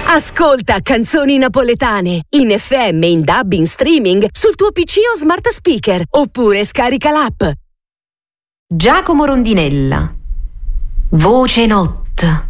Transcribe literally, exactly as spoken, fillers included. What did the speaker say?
Ascolta canzoni napoletane in F M, in D A B, in streaming sul tuo P C o smart speaker, oppure scarica l'app. Giacomo Rondinella. Voce Notte.